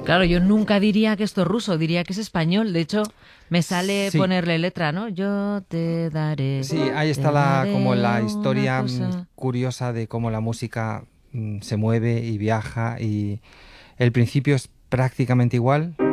Claro, yo nunca diría que esto es ruso, diría que es español. De hecho, me sale Sí, ponerle letra, ¿no? Yo sí, ahí está te como la daré una historia cosa. curiosa de cómo la música se mueve y viaja y el principio es prácticamente igual.